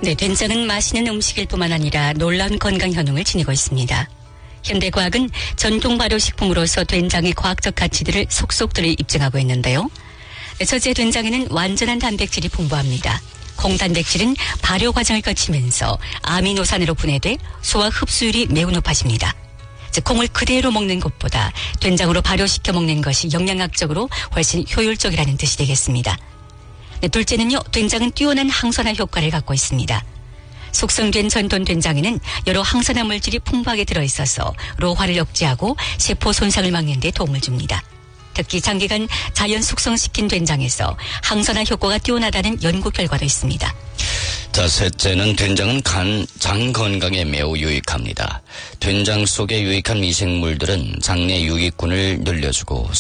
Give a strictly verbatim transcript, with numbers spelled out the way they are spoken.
네, 된장은 맛있는 음식일 뿐만 아니라 놀라운 건강 효능을 지니고 있습니다. 현대과학은 전통 발효식품으로서 된장의 과학적 가치들을 속속들이 입증하고 있는데요. 첫째, 된장에는 완전한 단백질이 풍부합니다. 콩단백질은 발효 과정을 거치면서 아미노산으로 분해돼 소화 흡수율이 매우 높아집니다. 즉, 콩을 그대로 먹는 것보다 된장으로 발효시켜 먹는 것이 영양학적으로 훨씬 효율적이라는 뜻이 되겠습니다. 네, 둘째는요, 된장은 뛰어난 항산화 효과를 갖고 있습니다. 숙성된 전통 된장에는 여러 항산화 물질이 풍부하게 들어있어서 로화를 억제하고 세포 손상을 막는 데 도움을 줍니다. 특히 장기간 자연 숙성시킨 된장에서 항산화 효과가 뛰어나다는 연구 결과도 있습니다. 자, 셋째는 된장은 간, 장 건강에 매우 유익합니다. 된장 속에 유익한 미생물들은 장내 유익균을 늘려주고